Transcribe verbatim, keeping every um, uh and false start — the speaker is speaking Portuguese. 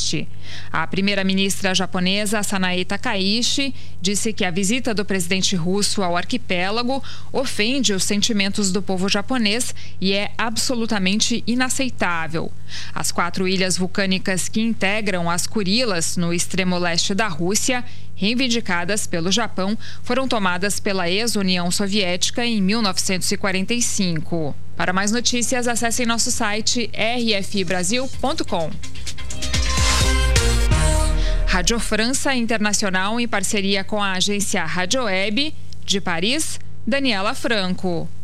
Oeste. A primeira-ministra japonesa, Sanae Takaichi, disse que a visita do presidente russo ao arquipélago ofende os sentimentos do povo japonês e é absolutamente inaceitável. As quatro ilhas vulcânicas que integram as Kurilas, no extremo leste da Rússia, reivindicadas pelo Japão, foram tomadas pela ex-União Soviética em mil novecentos e quarenta e cinco. Para mais notícias, acessem nosso site r f brasil ponto com. Rádio França Internacional, em parceria com a agência Rádio Web, de Paris, Daniela Franco.